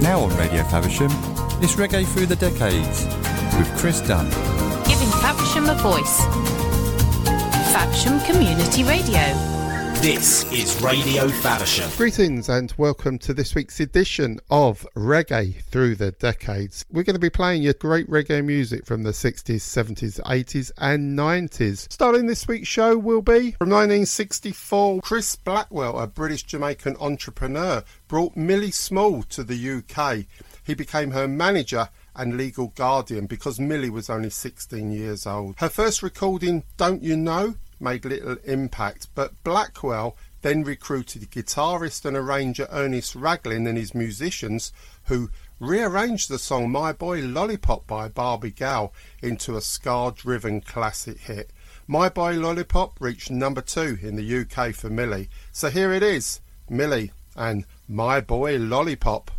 Now on Radio Faversham, it's Reggae Through the Decades with Chris Dunn. Giving Faversham a voice. Faversham Community Radio. This is Radio Faversham. Greetings and welcome to this week's edition of Reggae Through the Decades. We're going to be playing your great reggae music from the 60s, 70s, 80s and 90s. Starting this week's show will be from 1964, Chris Blackwell, a British Jamaican entrepreneur, brought Millie Small to the UK. He became her manager and legal guardian because Millie was only 16 years old. Her first recording, Don't You Know, made little impact, but Blackwell then recruited guitarist and arranger Ernest Raglan and his musicians, who rearranged the song My Boy Lollipop by Barbie Gal into a ska-driven classic hit. My Boy Lollipop reached number 2 in the UK for Millie. So here it is, Millie and My Boy Lollipop.